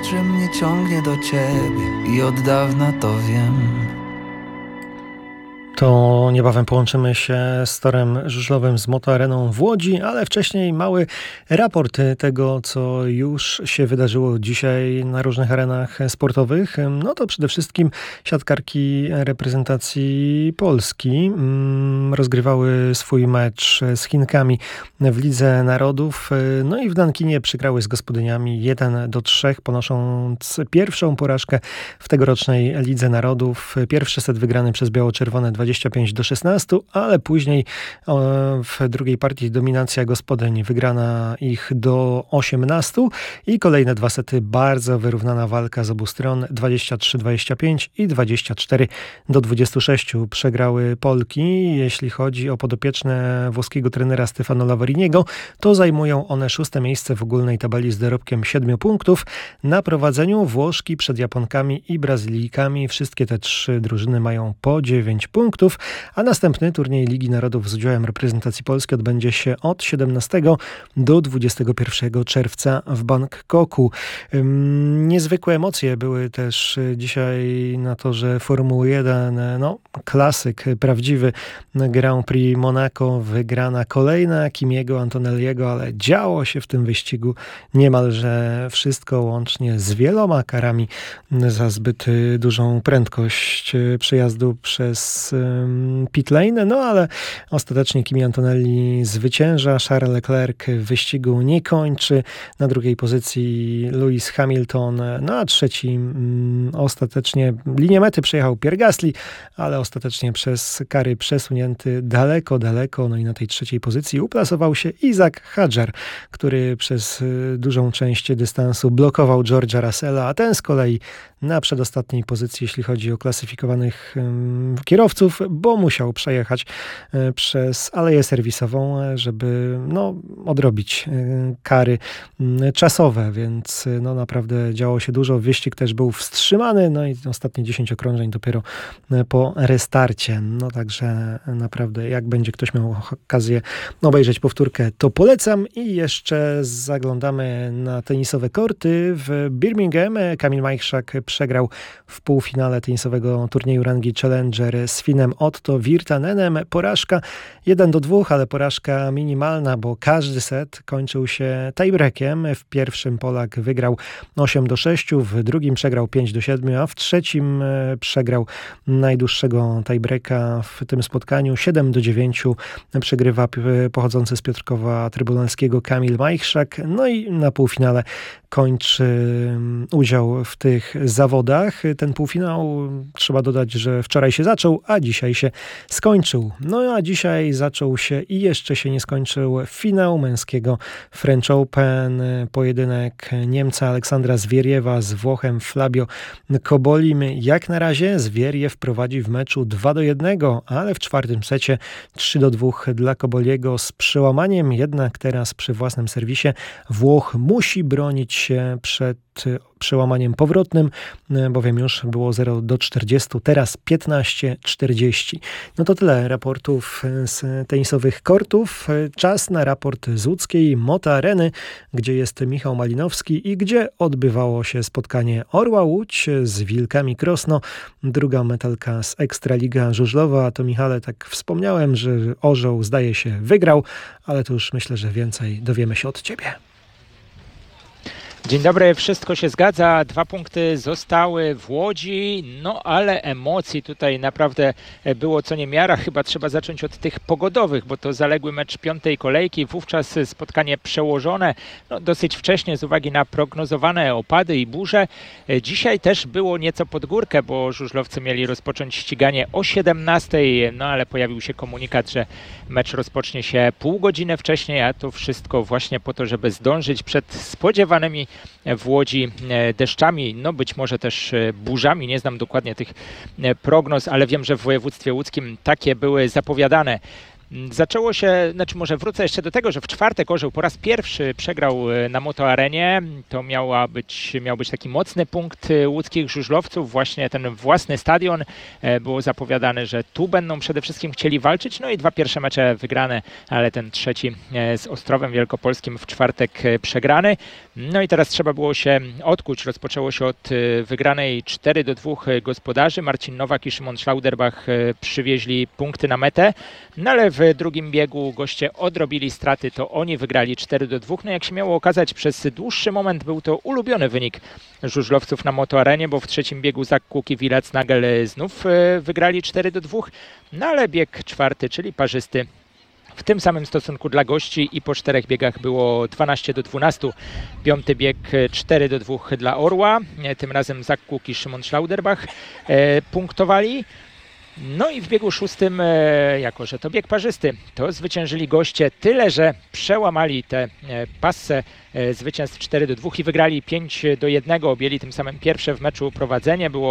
że mnie ciągnie do ciebie i od dawna to wiem. To niebawem połączymy się z torem żużlowym z Moto Areną w Łodzi, ale wcześniej mały raport tego, co już się wydarzyło dzisiaj na różnych arenach sportowych. No to przede wszystkim siatkarki reprezentacji Polski rozgrywały swój mecz z Chinkami w Lidze Narodów. No i w Nankinie przegrały z gospodyniami 1-3, ponosząc pierwszą porażkę w tegorocznej Lidze Narodów. Pierwszy set wygrany przez biało-czerwone 25-16, ale później w drugiej partii dominacja gospodyń, wygrana ich do 18 i kolejne dwa sety bardzo wyrównana walka z obu stron, 23-25 i 24-26 przegrały Polki. Jeśli chodzi o podopieczne włoskiego trenera Stefano Lavariniego, to zajmują one 6. miejsce w ogólnej tabeli z dorobkiem 7 punktów. Na prowadzeniu Włoszki przed Japonkami i Brazylijkami. Wszystkie te trzy drużyny mają po 9 punktów, a następny turniej Ligi Narodów z udziałem reprezentacji Polski odbędzie się od 17 do 21 czerwca w Bangkoku. Niezwykłe emocje były też dzisiaj na torze Formuły 1. No, klasyk, prawdziwy Grand Prix Monaco, wygrana kolejna Kimiego Antonelliego, ale działo się w tym wyścigu niemalże wszystko, łącznie z wieloma karami za zbyt dużą prędkość przejazdu przez pit lane, no ale ostatecznie Kimi Antonelli zwycięża, Charles Leclerc wyścigu nie kończy, na drugiej pozycji Lewis Hamilton, no a trzeci ostatecznie linię mety przejechał Pierre Gasly, ale ostatecznie przez kary przesunięty daleko, no i na tej trzeciej pozycji uplasował się Isaac Hadjar, który przez dużą część dystansu blokował George'a Russella, a ten z kolei na przedostatniej pozycji, jeśli chodzi o klasyfikowanych kierowców, bo musiał przejechać przez aleję serwisową, żeby odrobić kary czasowe, więc naprawdę działo się dużo. Wyścig też był wstrzymany, no i ostatnie 10 okrążeń dopiero po restarcie. No także naprawdę, jak będzie ktoś miał okazję obejrzeć powtórkę, to polecam. I jeszcze zaglądamy na tenisowe korty. W Birmingham Kamil Majchrzak przegrał w półfinale tenisowego turnieju rangi Challenger z Finem Otto Virtanenem. Porażka 1-2, ale porażka minimalna, bo każdy set kończył się tiebreakiem. W pierwszym Polak wygrał 8-6, w drugim przegrał 5-7, a w trzecim przegrał najdłuższego tiebreaka w tym spotkaniu. 7-9 przegrywa pochodzący z Piotrkowa Trybunalskiego Kamil Majchrzak. No i na półfinale kończy udział w tych zawodach. Ten półfinał, trzeba dodać, że wczoraj się zaczął, a dzisiaj się skończył. No a dzisiaj zaczął się i jeszcze się nie skończył finał męskiego French Open. Pojedynek Niemca Aleksandra Zwieriewa z Włochem Flavio Cobolim. Jak na razie Zwieriew prowadzi w meczu 2-1, ale w czwartym secie 3-2 dla Coboliego z przełamaniem. Jednak teraz przy własnym serwisie Włoch musi bronić się przed przełamaniem powrotnym, bowiem już było 0-40, teraz 15-40. No to tyle raportów z tenisowych kortów. Czas na raport z łódzkiej Moto Areny, gdzie jest Michał Malinowski i gdzie odbywało się spotkanie Orła Łódź z Wilkami Krosno. Druga metalka z Ekstraliga Żużlowa. To Michale, tak wspomniałem, że Orzeł zdaje się wygrał, ale to już myślę, że więcej dowiemy się od ciebie. Dzień dobry, wszystko się zgadza, 2 punkty zostały w Łodzi, no ale emocji tutaj naprawdę było co niemiara. Chyba trzeba zacząć od tych pogodowych, bo to zaległy mecz 5. kolejki, wówczas spotkanie przełożone dosyć wcześnie z uwagi na prognozowane opady i burze. Dzisiaj też było nieco pod górkę, bo żużlowcy mieli rozpocząć ściganie o 17, no ale pojawił się komunikat, że mecz rozpocznie się pół godziny wcześniej, a to wszystko właśnie po to, żeby zdążyć przed spodziewanymi w Łodzi deszczami, no być może też burzami, nie znam dokładnie tych prognoz, ale wiem, że w województwie łódzkim takie były zapowiadane. Zaczęło się, może wrócę jeszcze do tego, że w czwartek Orzeł po raz pierwszy przegrał na Moto Arenie. To miał być taki mocny punkt łódzkich żużlowców, właśnie ten własny stadion. Było zapowiadane, że tu będą przede wszystkim chcieli walczyć. No i 2 pierwsze mecze wygrane, ale ten trzeci z Ostrowem Wielkopolskim w czwartek przegrany. No i teraz trzeba było się odkuć. Rozpoczęło się od wygranej 4-2 gospodarzy. Marcin Nowak i Szymon Schlauderbach przywieźli punkty na metę, no ale w drugim biegu goście odrobili straty, to oni wygrali 4-2. No jak się miało okazać, przez dłuższy moment był to ulubiony wynik żużlowców na motoarenie, bo w trzecim biegu Zak Kuk i Wilac Nagel znów wygrali 4-2, no ale bieg czwarty, czyli parzysty, w tym samym stosunku dla gości i po 4 biegach było 12-12. Piąty bieg 4-2 dla Orła. Tym razem Zak Kuk i Szymon Schlauderbach punktowali. No i w biegu szóstym, jako że to bieg parzysty, to zwyciężyli goście, tyle że przełamali tę passę zwycięstw 4-2 i wygrali 5-1. Objęli tym samym pierwsze w meczu prowadzenie. Było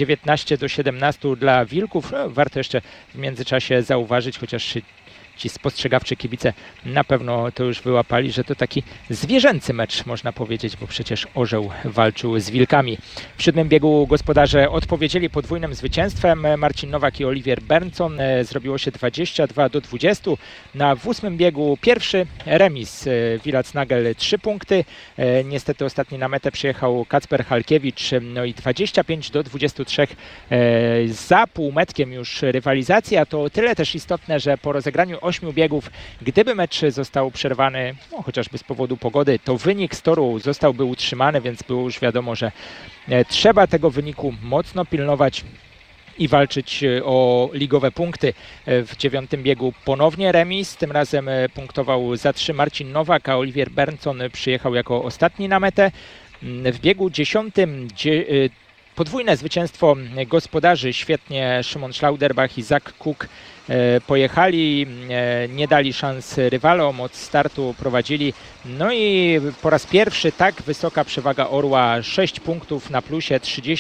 19-17 dla Wilków. No, warto jeszcze w międzyczasie zauważyć, chociaż ci spostrzegawczy kibice na pewno to już wyłapali, że to taki zwierzęcy mecz, można powiedzieć, bo przecież orzeł walczył z wilkami. W 7 biegu gospodarze odpowiedzieli podwójnym zwycięstwem. Marcin Nowak i Olivier Bernson. Zrobiło się 22-20. Na 8 biegu pierwszy remis. Wilac Nagel 3 punkty. Niestety ostatni na metę przyjechał Kacper Halkiewicz. No i 25-23 za półmetkiem już rywalizacja. To tyle też istotne, że po rozegraniu 8 biegów, gdyby mecz został przerwany, no, chociażby z powodu pogody, to wynik z toru zostałby utrzymany, więc było już wiadomo, że trzeba tego wyniku mocno pilnować i walczyć o ligowe punkty. W 9 biegu ponownie remis, tym razem punktował za 3 Marcin Nowak, a Olivier Bernson przyjechał jako ostatni na metę. W biegu 10 podwójne zwycięstwo gospodarzy, świetnie Szymon Schlauderbach i Zak Kuk pojechali, nie dali szans rywalom, od startu prowadzili. No i po raz pierwszy tak wysoka przewaga Orła, 6 punktów na plusie,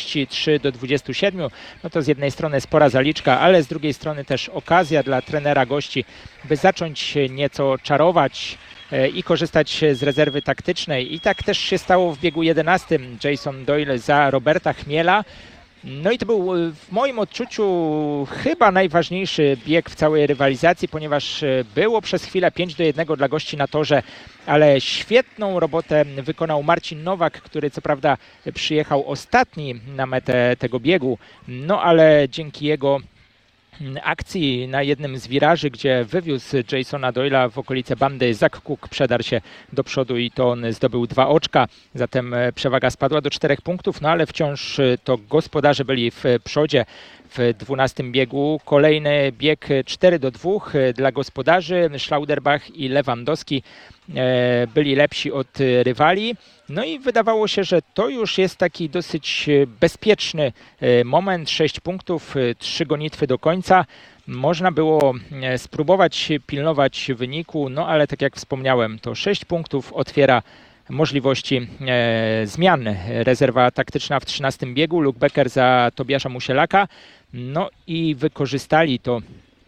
33-27. No to z jednej strony spora zaliczka, ale z drugiej strony też okazja dla trenera gości, by zacząć nieco czarować i korzystać z rezerwy taktycznej. I tak też się stało w biegu 11. Jason Doyle za Roberta Chmiela. No i to był w moim odczuciu chyba najważniejszy bieg w całej rywalizacji, ponieważ było przez chwilę 5-1 dla gości na torze, ale świetną robotę wykonał Marcin Nowak, który co prawda przyjechał ostatni na metę tego biegu, no ale dzięki jego akcji na jednym z wiraży, gdzie wywiózł Jasona Doyle'a w okolice bandy, Zak Kuk przedarł się do przodu i to on zdobył 2 oczka. Zatem przewaga spadła do 4 punktów, no ale wciąż to gospodarze byli w przodzie. W 12 biegu kolejny bieg 4-2 dla gospodarzy. Schlauderbach i Lewandowski byli lepsi od rywali. No i wydawało się, że to już jest taki dosyć bezpieczny moment. 6 punktów, 3 gonitwy do końca. Można było spróbować pilnować wyniku, no ale tak jak wspomniałem, to 6 punktów otwiera możliwości zmian. Rezerwa taktyczna w 13 biegu, Luke Becker za Tobiasza Musielaka. No i wykorzystali to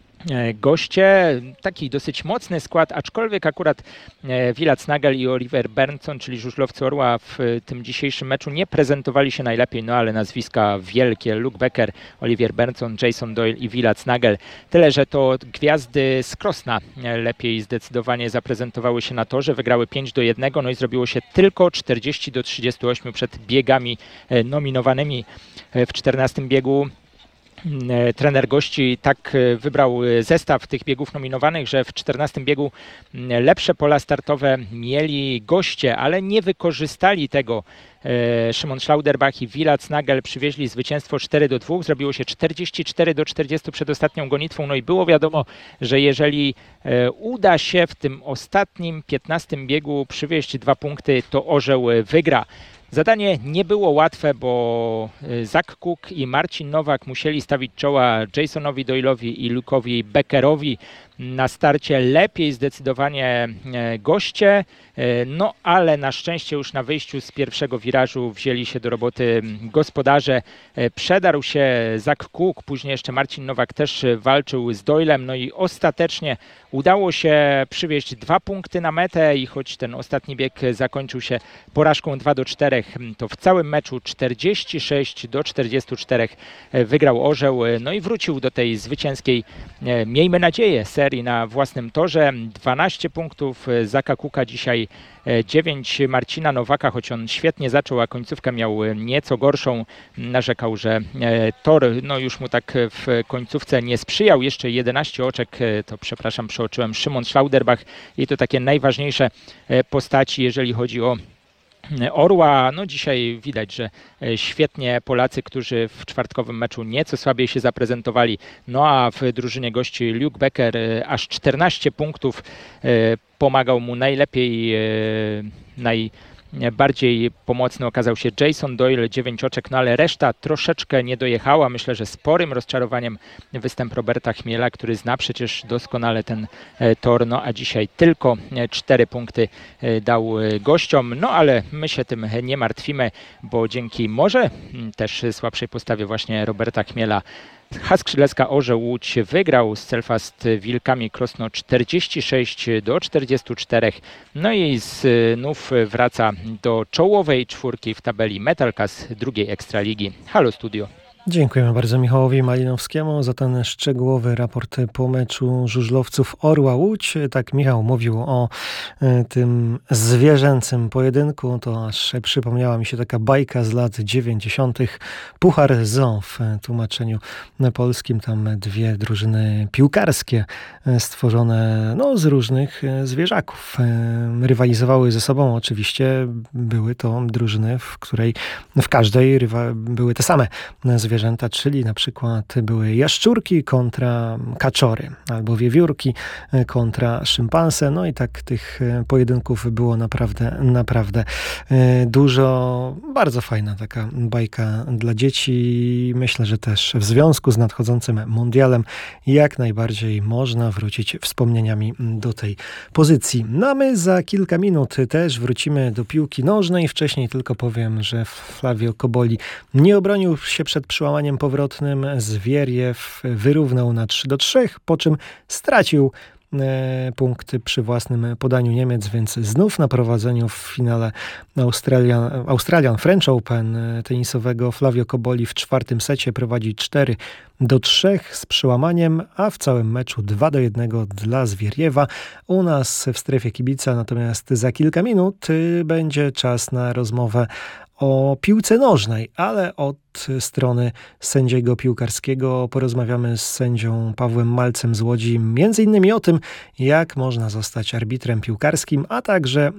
goście, taki dosyć mocny skład, aczkolwiek akurat Wilac Nagel i Oliver Bernson, czyli żużlowcy Orła, w tym dzisiejszym meczu nie prezentowali się najlepiej, no ale nazwiska wielkie, Luke Becker, Oliver Bernson, Jason Doyle i Wilac Nagel. Tyle, że to gwiazdy z Krosna lepiej zdecydowanie zaprezentowały się na torze, wygrały 5-1, no i zrobiło się tylko 40-38 przed biegami nominowanymi. W 14 biegu trener gości tak wybrał zestaw tych biegów nominowanych, że w 14 biegu lepsze pola startowe mieli goście, ale nie wykorzystali tego. Szymon Schlauderbach i Wilac Nagel przywieźli zwycięstwo 4-2. Zrobiło się 44-40 przed ostatnią gonitwą. No i było wiadomo, że jeżeli uda się w tym ostatnim 15 biegu przywieźć 2 punkty, to orzeł wygra. Zadanie nie było łatwe, bo Zak Kuk i Marcin Nowak musieli stawić czoła Jasonowi Doyle'owi i Luke'owi Beckerowi. Na starcie lepiej zdecydowanie goście, no ale na szczęście już na wyjściu z pierwszego wirażu wzięli się do roboty gospodarze. Przedarł się Zak Kuk, później jeszcze Marcin Nowak też walczył z Doylem, no i ostatecznie udało się przywieźć 2 punkty na metę i choć ten ostatni bieg zakończył się porażką 2-4, to w całym meczu 46-44 wygrał orzeł, no i wrócił do tej zwycięskiej, miejmy nadzieję, serii serii na własnym torze. 12 punktów, Zaka Kuka dzisiaj 9 Marcina Nowaka, choć on świetnie zaczął, a końcówkę miał nieco gorszą. Narzekał, że tor już mu tak w końcówce nie sprzyjał. Jeszcze 11 oczek, to przepraszam, przeoczyłem, Szymon Schlauderbach i to takie najważniejsze postaci, jeżeli chodzi o Orła. Dzisiaj widać, że świetnie Polacy, którzy w czwartkowym meczu nieco słabiej się zaprezentowali, a w drużynie gości Luke Becker aż 14 punktów, pomagał mu najlepiej, najbardziej pomocny okazał się Jason Doyle, 9 oczek, ale reszta troszeczkę nie dojechała. Myślę, że sporym rozczarowaniem występ Roberta Chmiela, który zna przecież doskonale ten tor, a dzisiaj tylko 4 punkty dał gościom, ale my się tym nie martwimy, bo dzięki może też słabszej postawie właśnie Roberta Chmiela Hask Skrzydlecka Orzeł Łódź wygrał z Celfast Wilkami Krosno 46-44. I znów wraca do czołowej czwórki w tabeli Metalcast drugiej Ekstraligi. Halo Studio. Dziękujemy bardzo Michałowi Malinowskiemu za ten szczegółowy raport po meczu żużlowców Orła Łódź. Tak Michał mówił o tym zwierzęcym pojedynku, to aż przypomniała mi się taka bajka z lat 90. Puchar Zoo w tłumaczeniu polskim. Tam dwie drużyny piłkarskie stworzone z różnych zwierzaków. Rywalizowały ze sobą oczywiście. Były to drużyny, w każdej były te same zwierzęta, czyli na przykład były jaszczurki kontra kaczory, albo wiewiórki kontra szympanse. I tak tych pojedynków było naprawdę dużo. Bardzo fajna taka bajka dla dzieci. Myślę, że też w związku z nadchodzącym mundialem jak najbardziej można wrócić wspomnieniami do tej pozycji. A my za kilka minut też wrócimy do piłki nożnej. Wcześniej tylko powiem, że Flavio Koboli nie obronił się przed przełamaniem powrotnym. Zwieriew wyrównał na 3-3, po czym stracił punkty przy własnym podaniu Niemiec, więc znów na prowadzeniu w finale Australian French Open tenisowego Flavio Koboli w czwartym secie prowadzi 4-3 z przełamaniem, a w całym meczu 2-1 dla Zwieriewa. U nas w strefie kibica natomiast za kilka minut będzie czas na rozmowę o piłce nożnej, ale od strony sędziego piłkarskiego porozmawiamy z sędzią Pawłem Malcem z Łodzi, między innymi o tym, jak można zostać arbitrem piłkarskim, a także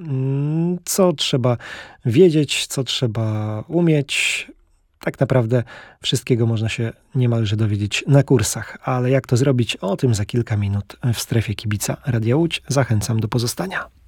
co trzeba wiedzieć, co trzeba umieć. Tak naprawdę wszystkiego można się niemalże dowiedzieć na kursach, ale jak to zrobić, o tym za kilka minut w strefie kibica Radia Łódź. Zachęcam do pozostania.